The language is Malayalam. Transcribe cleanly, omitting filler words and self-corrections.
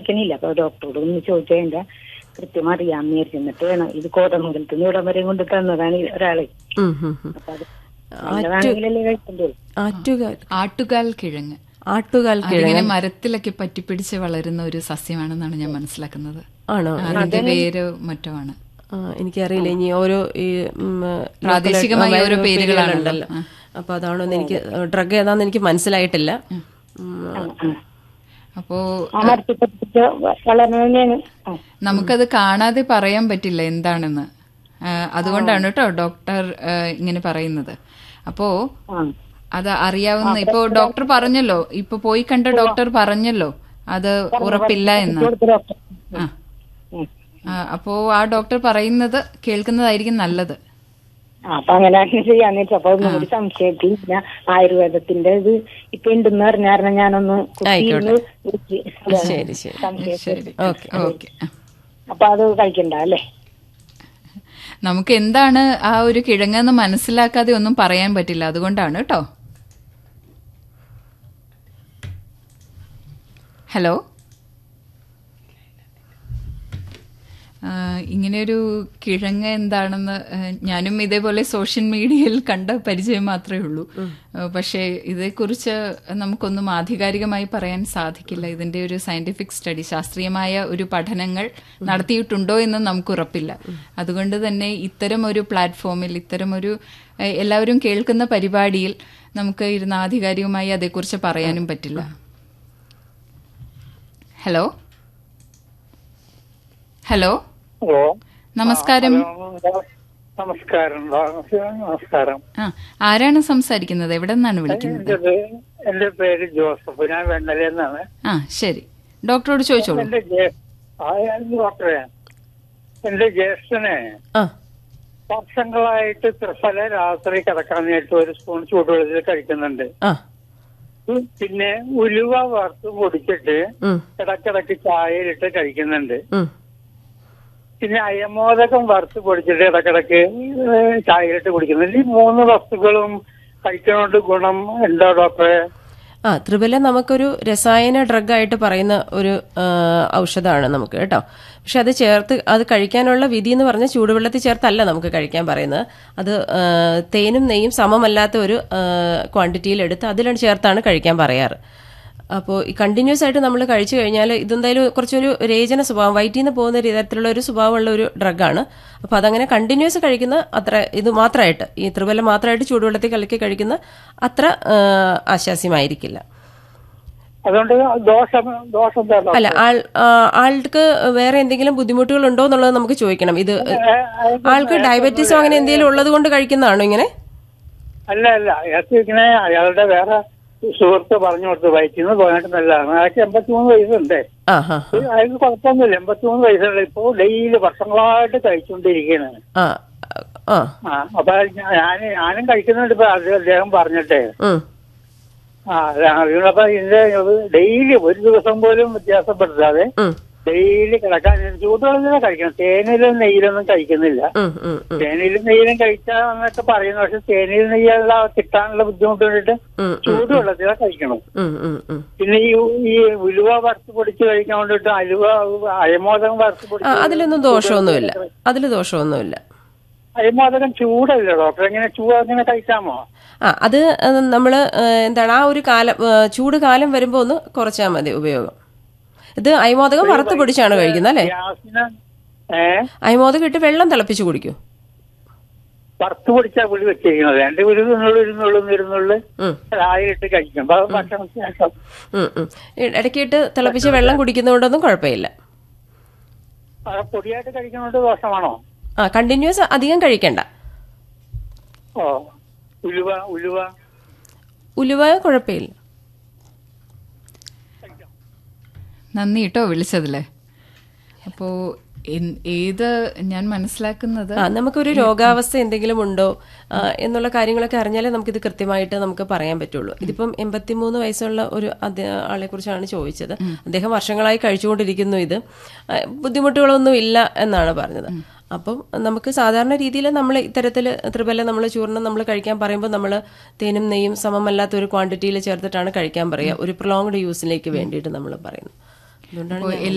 കഴിക്കണില്ല. അപ്പൊ ഡോക്ടറോട് ഒന്ന് ചോദിച്ചാൽ എന്റെ കൃത്യം അറിയാൻ വിചാരിച്ചിട്ട് വേണം. ഇത് കോതമംഗലത്ത് നിന്ന് ഇവിടം വരെയും കൊണ്ട് തന്നതാണ് ഒരാള്. അപ്പൊ അത് നല്ലതാണെങ്കിലല്ലേ കഴിക്കണ്ടേ. ആട്ടുകാൽ കിഴങ്ങ് ഇങ്ങനെ മരത്തിലൊക്കെ പറ്റിപ്പിടിച്ച് വളരുന്ന ഒരു സസ്യമാണെന്നാണ് ഞാൻ മനസ്സിലാക്കുന്നത്. ആണോ? അതിന്റെ പേര് മറ്റോ ആണ്, എനിക്കറിയില്ല. ഇനി ഓരോ പ്രാദേശികമായ ഓരോ പേരുകളാണല്ലോ. അപ്പൊ അതാണോന്ന് എനിക്ക് ഡ്രഗ് ഏതാന്ന് എനിക്ക് മനസ്സിലായിട്ടില്ല. അപ്പോ നമുക്കത് കാണാതെ പറയാൻ പറ്റില്ല എന്താണെന്ന്. അതുകൊണ്ടാണ് കേട്ടോ ഡോക്ടർ ഇങ്ങനെ പറയുന്നത്. അപ്പോ അത് അറിയാവുന്ന, ഇപ്പോ ഡോക്ടർ പറഞ്ഞല്ലോ, ഇപ്പൊ പോയി കണ്ട ഡോക്ടർ പറഞ്ഞല്ലോ അത് ഉറപ്പില്ല എന്ന്. അപ്പോ ആ ഡോക്ടർ പറയുന്നത് കേൾക്കുന്നതായിരിക്കും നല്ലത്. അപ്പൊ അങ്ങനെ ചെയ്യാന്ന് വെച്ചാൽ അപ്പൊ ഒന്നും കൂടി സംശയത്തിൽ പിന്നെ ആയുർവേദത്തിന്റെ ഇത് ഇപ്പൊ ഉണ്ടെന്ന് പറഞ്ഞാൽ ഞാനൊന്ന് അപ്പൊ അത് കഴിക്കണ്ട അല്ലേ? നമുക്ക് എന്താണ് ആ ഒരു കിഴങ്ങെന്ന് മനസ്സിലാക്കാതെ ഒന്നും പറയാൻ പറ്റില്ല, അതുകൊണ്ടാണ് കേട്ടോ. ഹലോ, ഇങ്ങനെയൊരു കിഴങ്ങ് എന്താണെന്ന് ഞാനും ഇതേപോലെ സോഷ്യൽ മീഡിയയിൽ കണ്ട പരിചയം മാത്രമേ ഉള്ളൂ. പക്ഷേ ഇതേക്കുറിച്ച് നമുക്കൊന്നും ആധികാരികമായി പറയാൻ സാധിക്കില്ല. ഇതിന്റെ ഒരു സയന്റിഫിക് സ്റ്റഡി, ശാസ്ത്രീയമായ ഒരു പഠനങ്ങൾ നടത്തിയിട്ടുണ്ടോ എന്ന് നമുക്ക് ഉറപ്പില്ല. അതുകൊണ്ട് തന്നെ ഇത്തരം ഒരു പ്ലാറ്റ്ഫോമിൽ, ഇത്തരം ഒരു എല്ലാവരും കേൾക്കുന്ന പരിപാടിയിൽ നമുക്ക് ഇരുന്ന് ആധികാരികമായി അതേക്കുറിച്ച് പറയാനും പറ്റില്ല. ഹലോ ഹലോ നമസ്കാരം. നമസ്കാരം. ആരാണ് സംസാരിക്കുന്നത്? എവിടെ നിന്നാണ് വിളിക്കുന്നത്? എന്റെ പേര് ജോസഫ്, ഞാൻ വെണ്ണലെന്നാണ്. ശരി, ഡോക്ടറോട് ചോദിച്ചോളൂ. ഡോക്ടറെ, എന്റെ ജ്യേഷ്ഠനെ വർഷങ്ങളായിട്ട് ത്രിഫല രാത്രി കിടക്കാൻ നേരിട്ട് ഒരു സ്പൂൺ ചൂടുവെള്ളത്തിൽ കഴിക്കുന്നുണ്ട്. പിന്നെ ഉലുവ വറുത്ത് പൊടിച്ചിട്ട് ഇടക്കിടക്ക് ചായയിലിട്ട് കഴിക്കുന്നുണ്ട്. പിന്നെ അയമോദകം വറുത്ത് പൊടിച്ചിട്ട് ഇടക്കിടക്ക് ചായയിലിട്ട് കുടിക്കുന്നുണ്ട്. ഈ 3 വസ്തുക്കളും കഴിക്കുന്നതുകൊണ്ട് ഗുണം ഉണ്ടോ ഡോക്ടറെ? ത്രിഫല നമുക്കൊരു രസായന ഡ്രഗ് ആയിട്ട് പറയുന്ന ഒരു ഔഷധമാണ് നമുക്ക് കേട്ടോ. പക്ഷെ അത് ചേർത്ത് അത് കഴിക്കാനുള്ള വിധി എന്ന് പറഞ്ഞാൽ ചൂടുവെള്ളത്തിൽ ചേർത്തല്ല നമുക്ക് കഴിക്കാൻ പറയുന്നത്. അത് തേനും നെയ്യും സമമല്ലാത്ത ഒരു ക്വാണ്ടിറ്റിയിൽ എടുത്ത് അതിലാണ് ചേർത്താണ് കഴിക്കാൻ പറയാറ്. അപ്പോൾ ഈ കണ്ടിന്യൂസ് ആയിട്ട് നമ്മൾ കഴിച്ചു കഴിഞ്ഞാൽ ഇതെന്തായാലും കുറച്ചൊരു രേചന സ്വഭാവം, വയറ്റിൽ നിന്ന് പോകുന്ന തരത്തിലുള്ള ഒരു സ്വഭാവമുള്ള ഒരു ഡ്രഗാണ്. അപ്പോൾ അതങ്ങനെ കണ്ടിന്യൂസ് കഴിക്കുന്ന അത്ര ഇത് മാത്രമായിട്ട്, ഈ ത്രിഫല മാത്രമായിട്ട് ചൂടുവെള്ളത്തിൽ കലക്കി കഴിക്കുന്ന അത്ര ആശ്വാസ്യമായിരിക്കില്ല. അതുകൊണ്ട് അല്ല, ആൾക്ക് വേറെ എന്തെങ്കിലും ബുദ്ധിമുട്ടുകൾ ഉണ്ടോ എന്നുള്ളത് നമുക്ക് ചോദിക്കണം. ഇത് ആൾക്ക് ഡയബറ്റീസോ അങ്ങനെ എന്തെങ്കിലും ഉള്ളത് കൊണ്ട് കഴിക്കുന്നതാണോ ഇങ്ങനെ? അല്ല, ഇങ്ങനെ അയാളുടെ വേറെ സുഹൃത്ത് പറഞ്ഞു കൊടുത്തു വയറ്റിന്ന് പോയിട്ട് നല്ലതാണ്. അയാൾക്ക് 83 വയസ്സുണ്ട്. അയാൾക്ക് കുഴപ്പമൊന്നുമില്ല, 83 വയസ്സുള്ള ഇപ്പോ ഡെയിലി വർഷങ്ങളായിട്ട് കഴിച്ചുകൊണ്ടിരിക്കുകയാണ്. അപ്പൊ ഞാനും കഴിക്കുന്നുണ്ട് ഇപ്പൊ അദ്ദേഹം പറഞ്ഞിട്ടേ. അപ്പൊ ഇതിന്റെ ഡെയിലി ഒരു ദിവസം പോലും വ്യത്യാസപ്പെടുത്താതെ ഡെയിലി കിടക്കാൻ ചൂടുവെള്ളത്തിലാണ് കഴിക്കണം. തേനിലും നെയ്യിലൊന്നും കഴിക്കുന്നില്ല. തേനിലും നെയ്യിലും കഴിച്ചാൽ എന്നൊക്കെ പറയുന്നു. പക്ഷെ തേനിൽ നെയ്യുള്ള കിട്ടാനുള്ള ബുദ്ധിമുട്ട് കൊണ്ടിട്ട് ചൂടുവെള്ളത്തിലാണ് കഴിക്കണം. പിന്നെ ഈ ഉലുവ വറുത്ത് പൊടിച്ച് കഴിക്കാൻ വേണ്ടിട്ട് അയമോദകം വറുത്ത് പൊടിച്ച് അതിലൊന്നും ദോഷമൊന്നുമില്ല. അയമോദകം ചൂടല്ലേ ഡോക്ടർ? എങ്ങനെ അങ്ങനെ കഴിക്കാമോ? അത് നമ്മള് എന്താണ് ആ ഒരു കാലം, ചൂട് കാലം വരുമ്പോ ഒന്ന് കുറച്ചാൽ മതി ഉപയോഗം. ഇത് അയമോദകം വറുത്ത് പൊടിച്ചാണ് കഴിക്കുന്നത് അല്ലേ? അയമോദകം ഇട്ട് വെള്ളം തിളപ്പിച്ച് കുടിക്കൂ. വറുത്ത് പൊടിച്ചാ പുളി വെച്ചിരിക്കുന്നത്. എന്റെ ഇരുന്നുള്ളു ആയിട്ട് കഴിക്കും. ഇടയ്ക്കിട്ട് തിളപ്പിച്ച് വെള്ളം കുടിക്കുന്നതുകൊണ്ടൊന്നും കുഴപ്പമില്ല. പൊടിയായിട്ട് കഴിക്കുന്നതുകൊണ്ട് ദോഷമാണോ? കണ്ടിന്യൂസ് അധികം കഴിക്കണ്ട. ഉലുവ കുഴപ്പമില്ല. നന്ദി കേട്ടോ വിളിച്ചതില്ലേ. അപ്പോ ഏത് ഞാൻ മനസ്സിലാക്കുന്നത് നമുക്കൊരു രോഗാവസ്ഥ എന്തെങ്കിലും ഉണ്ടോ എന്നുള്ള കാര്യങ്ങളൊക്കെ അറിഞ്ഞാലേ നമുക്കിത് കൃത്യമായിട്ട് നമുക്ക് പറയാൻ പറ്റുള്ളൂ. ഇതിപ്പം 83 വയസ്സുള്ള ഒരു ആളെ കുറിച്ചാണ് ചോദിച്ചത്. അദ്ദേഹം വർഷങ്ങളായി കഴിച്ചുകൊണ്ടിരിക്കുന്നു. ഇത് ബുദ്ധിമുട്ടുകളൊന്നും ഇല്ല എന്നാണ് പറഞ്ഞത്. അപ്പം നമുക്ക് സാധാരണ രീതിയിൽ നമ്മൾ ഇത്തരത്തിൽ ത്രിഫല നമ്മൾ ചൂർണ്ണം നമ്മൾ കഴിക്കാൻ പറയുമ്പോൾ നമ്മൾ തേനും നെയ്യും സമമല്ലാത്ത ഒരു ക്വാണ്ടിറ്റിയിൽ ചേർത്തിട്ടാണ് കഴിക്കാൻ പറയുക. ഒരു പ്രൊലോങ്ഡ് യൂസിലേക്ക് വേണ്ടിയിട്ട് നമ്മൾ പറയുന്നത്. അതുകൊണ്ടാണ്